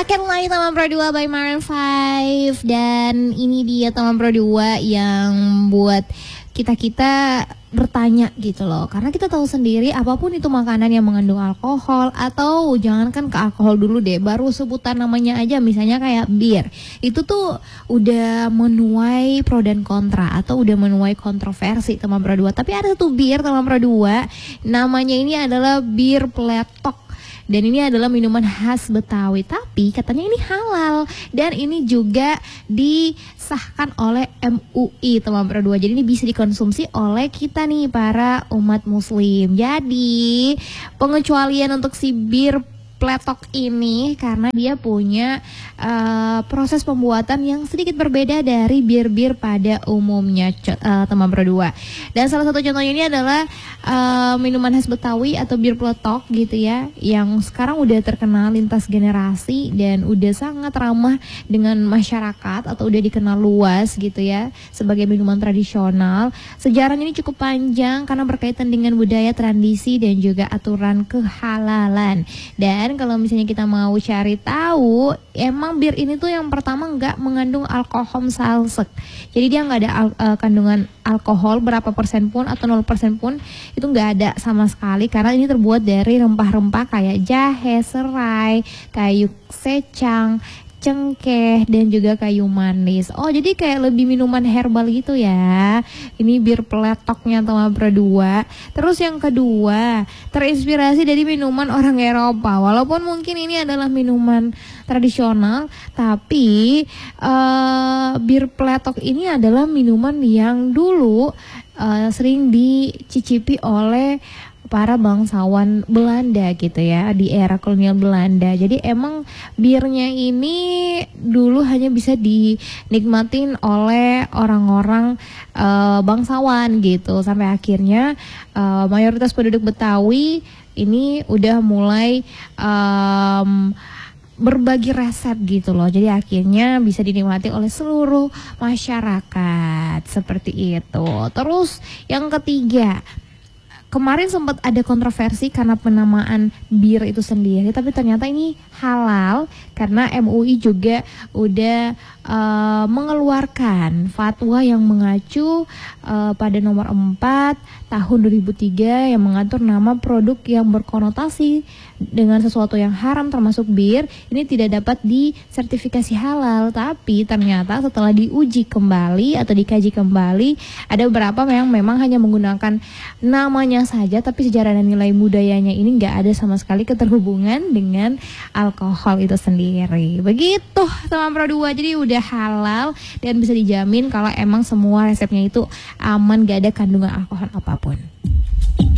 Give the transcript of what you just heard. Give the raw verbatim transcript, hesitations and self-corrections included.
Second Life Taman Pro dua by Maroon five. Dan ini dia Taman Pro dua yang buat kita-kita bertanya gitu loh. Karena kita tahu sendiri apapun itu makanan yang mengandung alkohol, atau jangankan ke alkohol dulu deh, baru sebutan namanya aja misalnya kayak bir, itu tuh udah menuai pro dan kontra atau udah menuai kontroversi Taman Pro dua. Tapi ada satu bir Taman Pro dua, namanya ini adalah bir peletok. Dan ini adalah minuman khas Betawi, tapi katanya ini halal. Dan ini juga disahkan oleh M U I Taman Pro dua. Jadi ini bisa dikonsumsi oleh kita nih para umat muslim. Jadi pengecualian untuk si bir peletok ini karena dia punya uh, proses pembuatan yang sedikit berbeda dari bir-bir pada umumnya uh, Taman Pro dua. Dan salah satu contohnya ini adalah uh, minuman khas Betawi atau bir peletok gitu ya, yang sekarang udah terkenal lintas generasi dan udah sangat ramah dengan masyarakat atau udah dikenal luas gitu ya sebagai minuman tradisional. Sejarahnya ini cukup panjang karena berkaitan dengan budaya, tradisi dan juga aturan kehalalan. Dan kalau misalnya kita mau cari tahu, emang bir ini tuh yang pertama nggak mengandung alkohol salsek. Jadi dia nggak ada al uh, kandungan alkohol berapa persen pun atau nol persen pun, itu nggak ada sama sekali karena ini terbuat dari rempah-rempah kayak jahe, serai, kayu secang, cengkeh dan juga kayu manis. Oh, jadi kayak lebih minuman herbal gitu ya. Ini bir peletoknya Taman Pro dua. Terus yang kedua, terinspirasi dari minuman orang Eropa. Walaupun mungkin ini adalah minuman tradisional, tapi uh, bir peletok ini adalah minuman yang dulu uh, sering dicicipi oleh para bangsawan Belanda gitu ya di era kolonial Belanda. Jadi emang birnya ini dulu hanya bisa dinikmatin oleh orang-orang uh, bangsawan gitu. Sampai akhirnya uh, mayoritas penduduk Betawi ini udah mulai um, berbagi resep gitu loh. Jadi akhirnya bisa dinikmati oleh seluruh masyarakat seperti itu. Terus yang ketiga, kemarin sempat ada kontroversi karena penamaan bir itu sendiri, tapi ternyata ini halal karena M U I juga udah uh, mengeluarkan fatwa yang mengacu uh, pada nomor empat tahun dua ribu tiga yang mengatur nama produk yang berkonotasi dengan sesuatu yang haram termasuk bir ini tidak dapat disertifikasi halal. Tapi ternyata setelah diuji kembali atau dikaji kembali, ada beberapa yang memang hanya menggunakan namanya saja, tapi sejarah dan nilai budayanya ini nggak ada sama sekali keterhubungan dengan alkohol itu sendiri. Begitu Taman Pro dua, jadi udah halal dan bisa dijamin kalau emang semua resepnya itu aman, gak ada kandungan alkohol apapun.